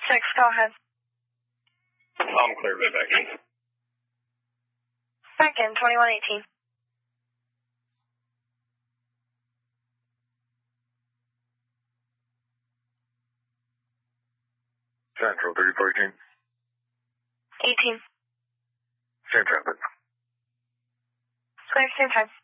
6, go ahead. I'm clear, right back in. Back in, 2118. Central, 3418. 18. Same traffic. Same time.